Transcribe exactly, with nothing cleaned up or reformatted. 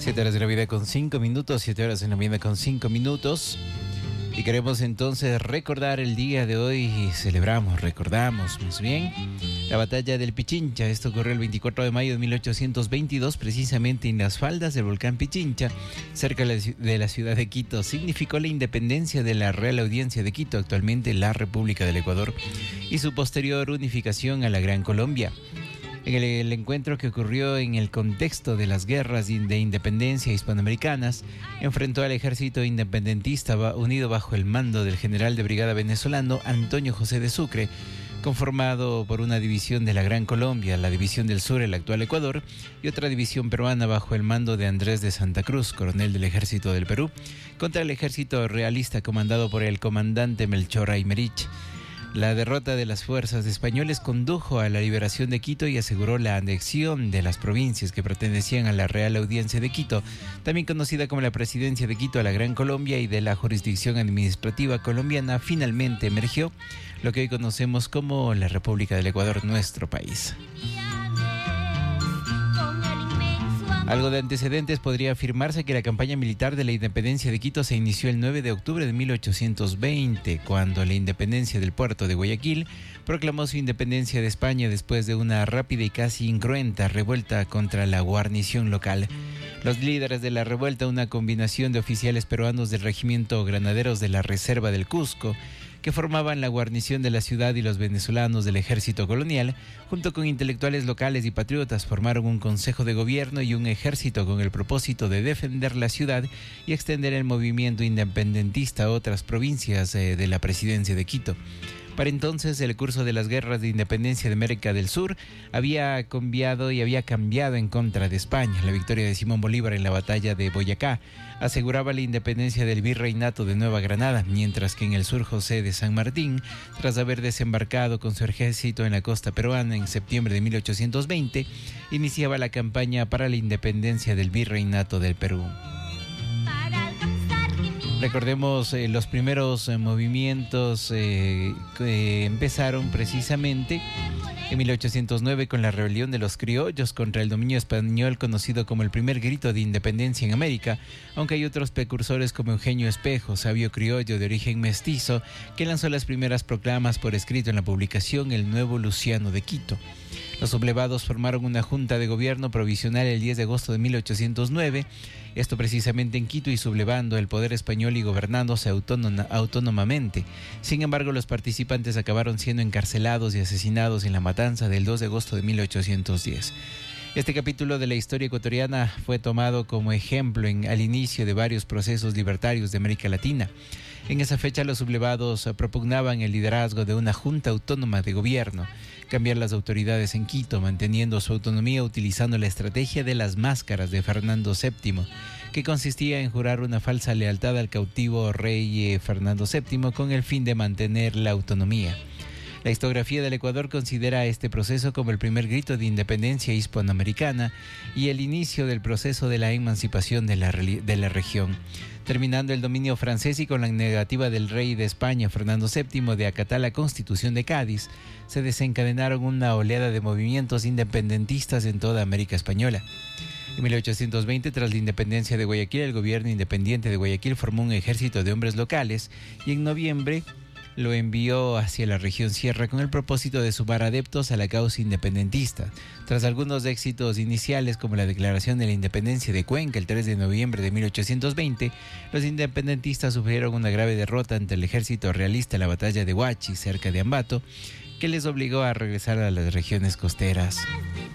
Siete horas de la vida con cinco minutos, siete horas en la vida con cinco minutos. Y queremos entonces recordar el día de hoy, y celebramos, recordamos más bien, la batalla del Pichincha. Esto ocurrió el veinticuatro de mayo de mil ochocientos veintidós, precisamente en las faldas del volcán Pichincha, cerca de la ciudad de Quito. Significó la independencia de la Real Audiencia de Quito, actualmente la República del Ecuador, y su posterior unificación a la Gran Colombia. En el, el encuentro que ocurrió en el contexto de las guerras de independencia hispanoamericanas, enfrentó al ejército independentista unido bajo el mando del general de brigada venezolano Antonio José de Sucre, conformado por una división de la Gran Colombia, la división del sur, el actual Ecuador, y otra división peruana bajo el mando de Andrés de Santa Cruz, coronel del ejército del Perú, contra el ejército realista comandado por el comandante Melchor Aymerich. La derrota de las fuerzas españolas condujo a la liberación de Quito y aseguró la anexión de las provincias que pertenecían a la Real Audiencia de Quito, también conocida como la Presidencia de Quito, a la Gran Colombia, y de la jurisdicción administrativa colombiana finalmente emergió lo que hoy conocemos como la República del Ecuador, nuestro país. Algo de antecedentes: podría afirmarse que la campaña militar de la independencia de Quito se inició el nueve de octubre de mil ochocientos veinte, cuando la independencia del puerto de Guayaquil proclamó su independencia de España después de una rápida y casi incruenta revuelta contra la guarnición local. Los líderes de la revuelta, una combinación de oficiales peruanos del regimiento Granaderos de la Reserva del Cusco, que formaban la guarnición de la ciudad, y los venezolanos del ejército colonial, junto con intelectuales locales y patriotas, formaron un consejo de gobierno y un ejército con el propósito de defender la ciudad y extender el movimiento independentista a otras provincias eh, de la presidencia de Quito. Para entonces, el curso de las guerras de independencia de América del Sur había cambiado y había cambiado en contra de España. La victoria de Simón Bolívar en la batalla de Boyacá aseguraba la independencia del virreinato de Nueva Granada, mientras que en el sur José de San Martín, tras haber desembarcado con su ejército en la costa peruana en septiembre de mil ochocientos veinte, iniciaba la campaña para la independencia del virreinato del Perú. Recordemos eh, los primeros eh, movimientos eh, que empezaron precisamente en mil ochocientos nueve con la rebelión de los criollos contra el dominio español, conocido como el primer grito de independencia en América, aunque hay otros precursores como Eugenio Espejo, sabio criollo de origen mestizo, que lanzó las primeras proclamas por escrito en la publicación El Nuevo Luciano de Quito. Los sublevados formaron una junta de gobierno provisional el diez de agosto de mil ochocientos nueve, esto precisamente en Quito, y sublevando el poder español y gobernándose autónomamente. Sin embargo, los participantes acabaron siendo encarcelados y asesinados en la matanza del dos de agosto de mil ochocientos diez. Este capítulo de la historia ecuatoriana fue tomado como ejemplo en, al inicio de varios procesos libertarios de América Latina. En esa fecha, los sublevados propugnaban el liderazgo de una junta autónoma de gobierno, cambiar las autoridades en Quito, manteniendo su autonomía utilizando la estrategia de las máscaras de Fernando séptimo, que consistía en jurar una falsa lealtad al cautivo rey Fernando séptimo con el fin de mantener la autonomía. La historiografía del Ecuador considera este proceso como el primer grito de independencia hispanoamericana y el inicio del proceso de la emancipación de la, de la región. Terminando el dominio francés y con la negativa del rey de España, Fernando séptimo, de acatar la Constitución de Cádiz, se desencadenaron una oleada de movimientos independentistas en toda América Española. En mil ochocientos veinte, tras la independencia de Guayaquil, el gobierno independiente de Guayaquil formó un ejército de hombres locales y en noviembre lo envió hacia la región Sierra con el propósito de sumar adeptos a la causa independentista. Tras algunos éxitos iniciales, como la declaración de la independencia de Cuenca el tres de noviembre de mil ochocientos veinte, los independentistas sufrieron una grave derrota ante el ejército realista en la batalla de Huachi, cerca de Ambato, que les obligó a regresar a las regiones costeras.